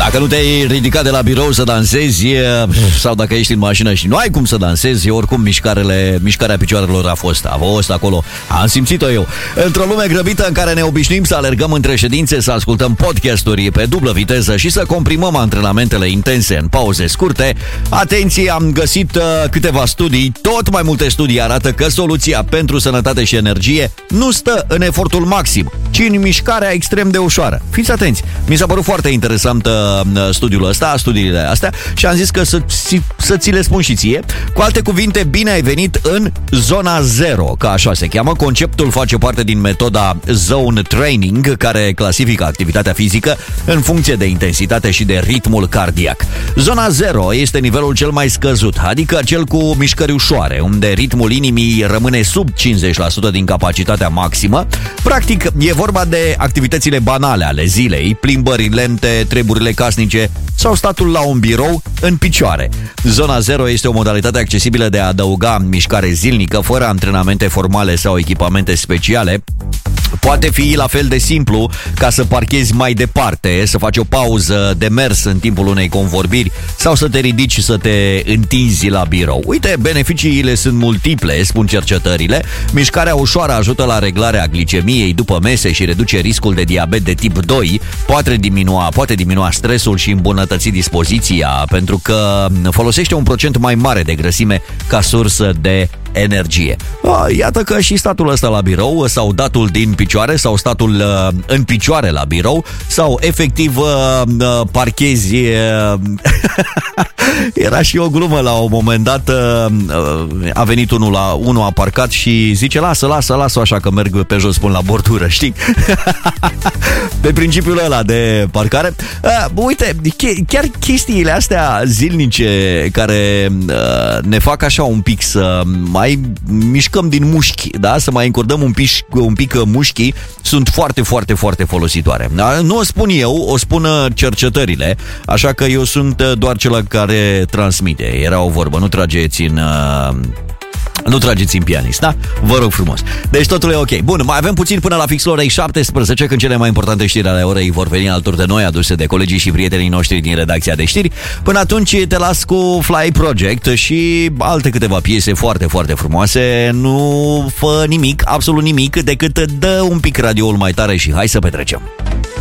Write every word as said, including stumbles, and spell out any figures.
Dacă nu te-ai ridicat de la birou să dansezi, sau dacă ești în mașină și nu ai cum să dansezi, oricum mișcarele, mișcarea picioarelor a fost, a fost acolo. Am simțit-o eu. Într-o lume grăbită în care ne obișnuim să alergăm între ședințe, să ascultăm podcasturi pe dublă viteză și să comprimăm antrenamentele intense în pauze scurte, atenție, am găsit uh, câteva studii. Tot mai multe studii arată că soluția pentru sănătate și energie nu stă în efortul maxim, ci în mișcarea extrem de ușoară. Fiți atenți, mi s-a părut foarte interesant uh, studiul ăsta, studiile astea, și am zis că să, să ți le spun și ție. Cu alte cuvinte, bine ai venit în zona zero, ca așa se cheamă. Conceptul face parte din metoda Zone Training, care clasifică activitatea fizică în funcție de intensitate și de ritmul cardiac. Zona zero este nivelul cel mai scăzut, adică cel cu mișcări ușoare, unde ritmul inimii rămâne sub cincizeci la sută din capacitatea maximă. Practic, e vorba de activitățile banale ale zilei, plimbări lente, treburile casnice sau statul la un birou în picioare. Zona zero este o modalitate accesibilă de a adăuga mișcare zilnică fără antrenamente formale sau echipamente speciale. Poate fi la fel de simplu ca să parchezi mai departe, să faci o pauză de mers în timpul unei convorbiri sau să te ridici și să te întinzi la birou. Uite, beneficiile sunt multiple, spun cercetările. Mișcarea ușoară ajută la reglarea glicemiei după mese și reduce riscul de diabet de tip doi, poate diminua, poate diminua stresul și îmbunătăți dispoziția, pentru că folosește un procent mai mare de grăsime ca sursă de energie. Iată că și statul ăsta la birou sau datul din picioare sau statul uh, în picioare la birou sau efectiv uh, uh, parchezi uh, era și o glumă la un moment dat, uh, a venit unul la unul a parcat și zice lasă, lasă, lasă așa că merg pe jos până la bordură, știi? Pe principiul ăla de parcare. Uh, uite, chiar chestiile astea zilnice care uh, ne fac așa un pic să mai mișcăm din mușchi, da? Să mai încordăm un pic, un pic mușchii, sunt foarte, foarte, foarte folositoare. Nu o spun eu, o spun cercetările, așa că eu sunt doar cel care transmite. Era o vorbă, nu trageți în... Uh... Nu trageți în pianist, da? Vă rog frumos. Deci totul e ok. Bun, mai avem puțin până la fixul orei șaptesprezece, când cele mai importante știri ale orei vor veni alături de noi, aduse de colegii și prietenii noștri din redacția de știri. Până atunci te las cu Fly Project și alte câteva piese foarte, foarte frumoase. Nu fă nimic, absolut nimic, decât dă un pic radioul mai tare și hai să petrecem.